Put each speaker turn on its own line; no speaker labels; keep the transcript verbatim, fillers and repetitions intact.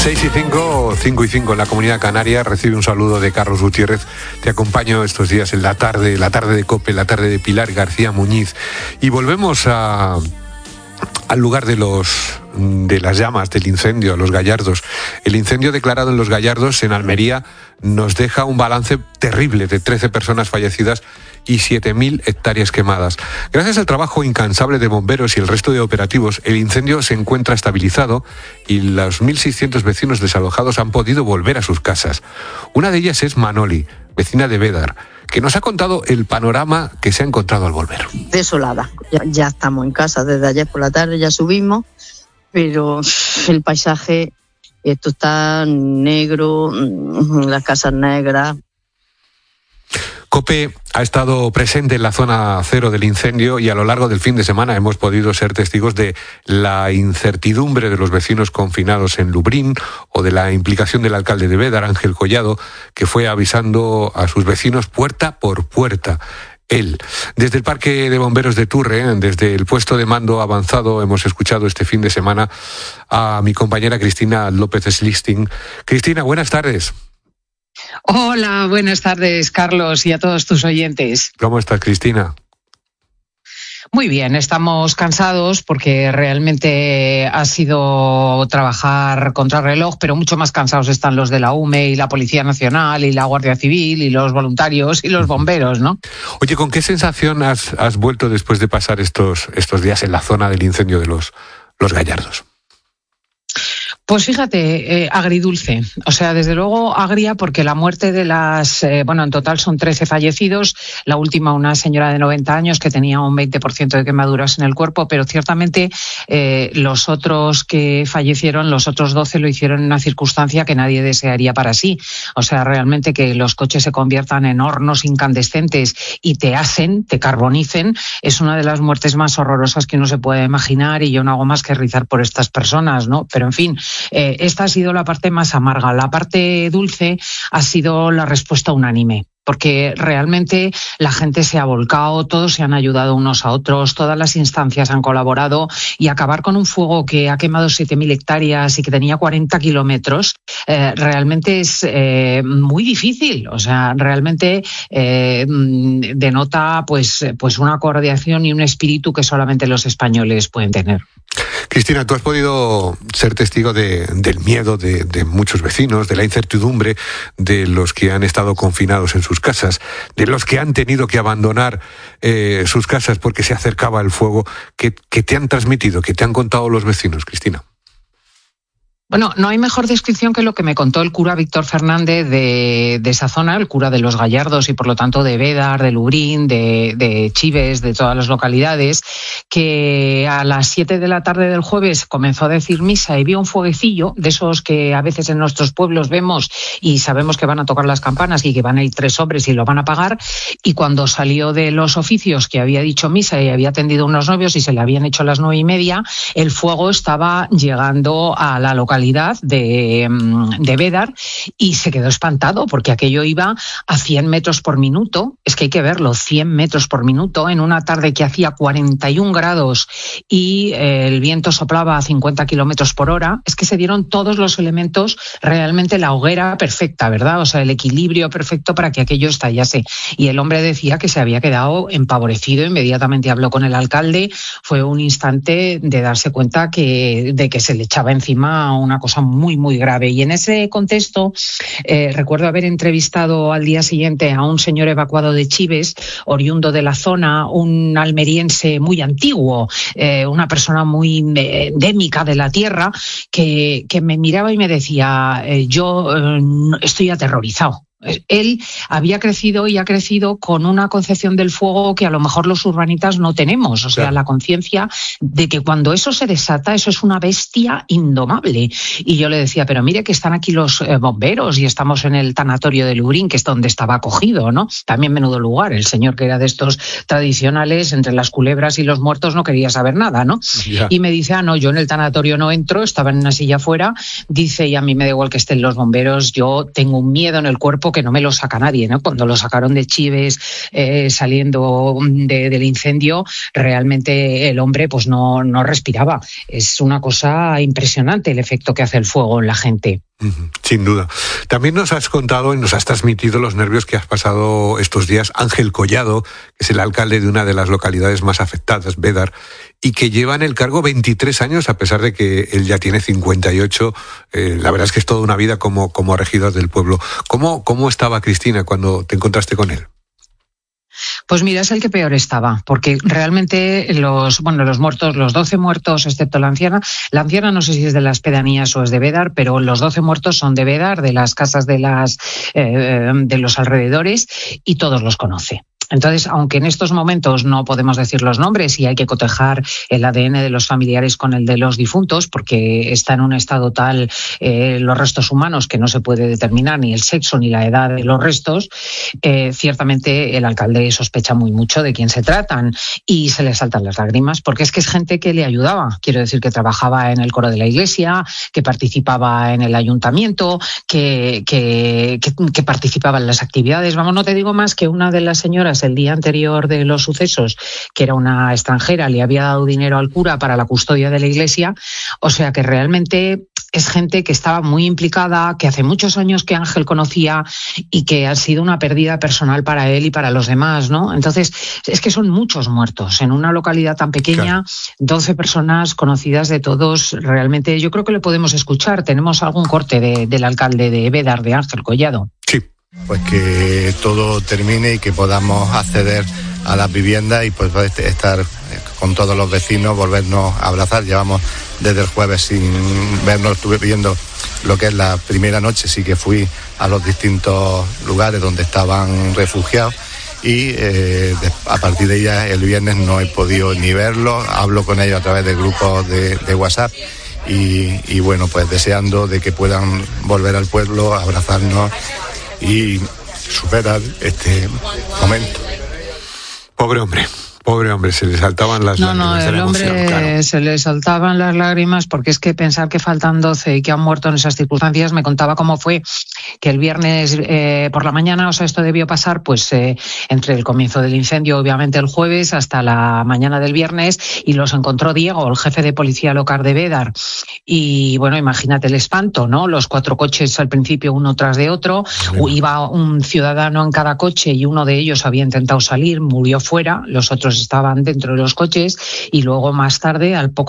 seis y cinco, cinco y cinco en la Comunidad Canaria. Recibe un saludo de Carlos Gutiérrez. Te acompaño estos días en la tarde, la tarde de COPE, la tarde de Pilar García Muñiz. Y volvemos a, al lugar de los de las llamas, del incendio, a Los Gallardos. El incendio declarado en Los Gallardos, en Almería, nos deja un balance terrible de trece personas fallecidas y siete mil hectáreas quemadas. Gracias al trabajo incansable de bomberos y el resto de operativos, el incendio se encuentra estabilizado y los mil seiscientos vecinos desalojados han podido volver a sus casas. Una de ellas es Manoli, vecina de Bédar, que nos ha contado el panorama que se ha encontrado al volver.
Desolada. Ya, ya estamos en casa desde ayer por la tarde, ya subimos, pero el paisaje, esto está negro, las casas negras.
COPE ha estado presente en la zona cero del incendio y a lo largo del fin de semana hemos podido ser testigos de la incertidumbre de los vecinos confinados en Lubrín o de la implicación del alcalde de Bédar, Ángel Collado, que fue avisando a sus vecinos puerta por puerta. Él. Desde el Parque de Bomberos de Turre, desde el puesto de mando avanzado, hemos escuchado este fin de semana a mi compañera Cristina López Slisting. Cristina, buenas tardes.
Hola, buenas tardes, Carlos, y a todos tus oyentes.
¿Cómo estás, Cristina?
Muy bien, estamos cansados porque realmente ha sido trabajar contra reloj, pero mucho más cansados están los de la U M E y la Policía Nacional y la Guardia Civil y los voluntarios y los bomberos, ¿no?
Oye, ¿con qué sensación has, has vuelto después de pasar estos, estos días en la zona del incendio de los, los Gallardos?
Pues fíjate, eh, agridulce. O sea, desde luego agria porque la muerte de las... Eh, bueno, en total son trece fallecidos. La última, una señora de noventa años que tenía un veinte por ciento de quemaduras en el cuerpo, pero ciertamente eh, los otros que fallecieron, los otros doce, lo hicieron en una circunstancia que nadie desearía para sí. O sea, realmente que los coches se conviertan en hornos incandescentes y te asen, te carbonicen, es una de las muertes más horrorosas que uno se puede imaginar y yo no hago más que rizar por estas personas, ¿no? Pero en fin... Eh, esta ha sido la parte más amarga. La parte dulce ha sido la respuesta unánime, porque realmente la gente se ha volcado, todos se han ayudado unos a otros, todas las instancias han colaborado y acabar con un fuego que ha quemado siete mil hectáreas y que tenía cuarenta kilómetros, eh, realmente es eh, muy difícil. O sea, realmente eh, denota pues, pues una coordinación y un espíritu que solamente los españoles pueden tener.
Cristina, tú has podido ser testigo de, del miedo de, de muchos vecinos, de la incertidumbre de los que han estado confinados en sus casas, de los que han tenido que abandonar eh, sus casas porque se acercaba el fuego. ¿Qué, qué te han transmitido, qué te han contado los vecinos, Cristina?
Bueno, no hay mejor descripción que lo que me contó el cura Víctor Fernández de, de esa zona, el cura de Los Gallardos y por lo tanto de Bédar, de Lubrín, de, de Chives, de todas las localidades, que a las siete de la tarde del jueves comenzó a decir misa y vio un fueguecillo, de esos que a veces en nuestros pueblos vemos y sabemos que van a tocar las campanas y que van a ir tres hombres y lo van a apagar, y cuando salió de los oficios que había dicho misa y había atendido unos novios y se le habían hecho las nueve y media, el fuego estaba llegando a la localidad de, de Bédar y se quedó espantado porque aquello iba a cien metros por minuto. Es que hay que verlo, cien metros por minuto en una tarde que hacía cuarenta y un grados y eh, el viento soplaba a cincuenta kilómetros por hora. Es que se dieron todos los elementos, realmente la hoguera perfecta, ¿verdad? O sea, el equilibrio perfecto para que aquello estallase. Y el hombre decía que se había quedado empavorecido, inmediatamente habló con el alcalde. Fue un instante de darse cuenta que, de que se le echaba encima un una cosa muy, muy grave. Y en ese contexto, eh, recuerdo haber entrevistado al día siguiente a un señor evacuado de Chives, oriundo de la zona, un almeriense muy antiguo, eh, una persona muy endémica de la tierra, que, que me miraba y me decía, eh, yo eh, estoy aterrorizado. Él había crecido y ha crecido con una concepción del fuego que a lo mejor los urbanitas no tenemos, o sea, claro, la conciencia de que cuando eso se desata, eso es una bestia indomable. Y yo le decía, pero mire que están aquí los eh, bomberos y estamos en el tanatorio de Lubrín, que es donde estaba acogido, ¿no? También menudo lugar, el señor que era de estos tradicionales, entre las culebras y los muertos no quería saber nada, ¿no? Yeah. Y me dice, ah, no, yo en el tanatorio no entro, estaba en una silla afuera, dice, y a mí me da igual que estén los bomberos, yo tengo un miedo en el cuerpo cuerpo que no me lo saca nadie, ¿no? Cuando lo sacaron de Chives eh, saliendo de, del incendio, realmente el hombre pues no, no respiraba. Es una cosa impresionante el efecto que hace el fuego en la gente.
Sin duda. También nos has contado y nos has transmitido los nervios que has pasado estos días Ángel Collado, que es el alcalde de una de las localidades más afectadas, Bédar, y que lleva en el cargo veintitrés años, a pesar de que él ya tiene cincuenta y ocho. Eh, la verdad es que es toda una vida como, como regidor del pueblo. ¿Cómo, cómo estaba Cristina cuando te encontraste con él?
Pues mira, es el que peor estaba, porque realmente los, bueno, los muertos, los doce muertos, excepto la anciana, la anciana no sé si es de las pedanías o es de Bédar, pero los doce muertos son de Bédar, de las casas de las eh, de los alrededores, y todos los conoce. Entonces, aunque en estos momentos no podemos decir los nombres y hay que cotejar el A D N de los familiares con el de los difuntos, porque está en un estado tal eh, los restos humanos que no se puede determinar ni el sexo ni la edad de los restos, eh, ciertamente el alcalde sospecha muy mucho de quién se tratan y se le saltan las lágrimas, porque es que es gente que le ayudaba. Quiero decir que trabajaba en el coro de la iglesia, que participaba en el ayuntamiento, que, que, que, que participaba en las actividades. Vamos, no te digo más que una de las señoras el día anterior de los sucesos, que era una extranjera, le había dado dinero al cura para la custodia de la iglesia. O sea que realmente es gente que estaba muy implicada, que hace muchos años que Ángel conocía y que ha sido una pérdida personal para él y para los demás, ¿no? Entonces, es que son muchos muertos en una localidad tan pequeña, claro. doce personas conocidas de todos. Realmente yo creo que lo podemos escuchar. Tenemos algún corte de, del alcalde de Bédar, de Ángel Collado.
Sí.
Pues que todo termine y que podamos acceder a las viviendas y pues estar con todos los vecinos, volvernos a abrazar. Llevamos desde el jueves sin vernos, estuve viendo lo que es la primera noche, sí que fui a los distintos lugares donde estaban refugiados y eh, a partir de ella el viernes no he podido ni verlos, hablo con ellos a través de grupos de, de WhatsApp y, y bueno, pues deseando de que puedan volver al pueblo, abrazarnos y superar este momento.
Pobre hombre. Pobre hombre, se le saltaban las
no,
lágrimas.
No,
de la
el hombre
emoción, claro.
Se le saltaban las lágrimas porque es que pensar que faltan doce y que han muerto en esas circunstancias. Me contaba cómo fue que el viernes eh, por la mañana, o sea, esto debió pasar pues eh, entre el comienzo del incendio, obviamente el jueves, hasta la mañana del viernes, y los encontró Diego, el jefe de policía local de Bédar. Y bueno, imagínate el espanto, ¿no? Los cuatro coches al principio uno tras de otro, bueno. Iba un ciudadano en cada coche y uno de ellos había intentado salir, murió fuera, los otros estaban dentro de los coches y luego más tarde, al poco